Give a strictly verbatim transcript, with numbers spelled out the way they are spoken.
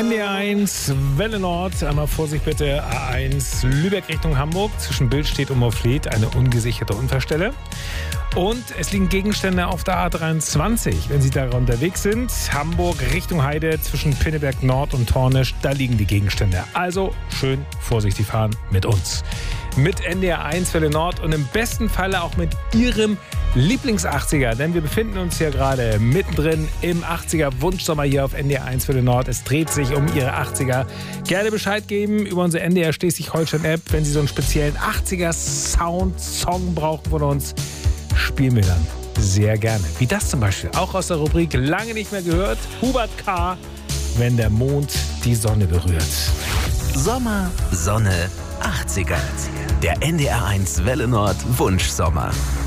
N D R eins, Welle Nord. Einmal Vorsicht bitte, A eins Lübeck Richtung Hamburg. Zwischen Billstedt und Moorfleet eine ungesicherte Unfallstelle. Und es liegen Gegenstände auf der A dreiundzwanzig, wenn Sie da unterwegs sind. Hamburg Richtung Heide zwischen Pinneberg Nord und Tornisch, da liegen die Gegenstände. Also schön vorsichtig fahren mit uns. Mit N D R eins Welle Nord und im besten Falle auch mit Ihrem Lieblings-achtziger, denn wir befinden uns hier gerade mittendrin im achtziger-Wunschsommer hier auf N D R eins Welle Nord. Es dreht sich um Ihre achtziger. Gerne Bescheid geben über unsere N D R Schleswig-Holstein-App, wenn Sie so einen speziellen achtziger-Sound-Song brauchen von uns. Spielen wir dann sehr gerne. Wie das zum Beispiel, auch aus der Rubrik lange nicht mehr gehört, Hubert K., wenn der Mond die Sonne berührt. Sommer, Sonne, achtziger. Der N D R eins Welle Nord Wunschsommer.